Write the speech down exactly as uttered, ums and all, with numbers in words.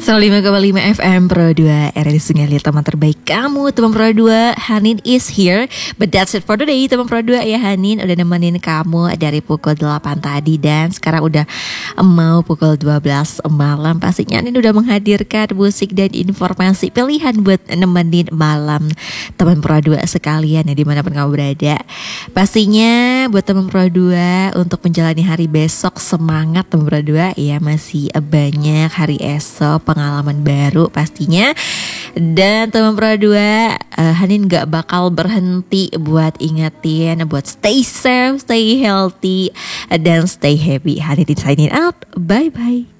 seratus lima koma lima F M Pro dua R R I Sungai Liat, teman terbaik kamu. Teman Pro dua, Hanin is here. But that's it for today. Teman Pro dua ya, Hanin udah nemenin kamu dari pukul delapan tadi. Dan sekarang udah mau pukul dua belas malam. Pastinya Hanin udah menghadirkan musik dan informasi pilihan buat nemenin malam teman Pro dua sekalian ya, dimanapun kamu berada. Pastinya buat teman Pro dua untuk menjalani hari besok, semangat teman Pro dua ya. Masih banyak hari esok, pengalaman baru pastinya. Dan teman Pro dua, uh, Hanin gak bakal berhenti buat ingetin buat stay safe, stay healthy, dan stay happy. Hanin signing out, bye bye.